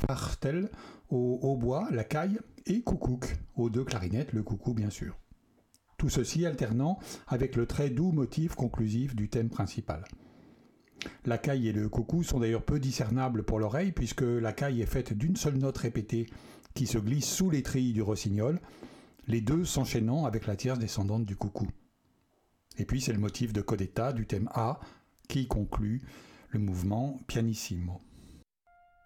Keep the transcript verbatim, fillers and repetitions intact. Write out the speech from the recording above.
fartel au hautbois, la caille et coucouc, aux deux clarinettes, le coucou bien sûr. Tout ceci alternant avec le très doux motif conclusif du thème principal. La caille et le coucou sont d'ailleurs peu discernables pour l'oreille puisque la caille est faite d'une seule note répétée qui se glisse sous les trilles du rossignol, les deux s'enchaînant avec la tierce descendante du coucou. Et puis c'est le motif de codetta du thème A qui conclut le mouvement pianissimo.